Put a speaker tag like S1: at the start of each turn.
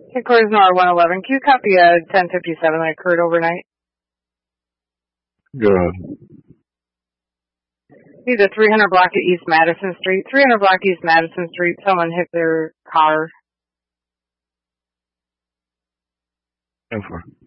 S1: Headquarters Nor 111. Can you copy 1057 that occurred overnight?
S2: Good.
S1: Need a 300 block at East Madison Street. 300 block East Madison Street. Someone hit their car.
S2: 10-4.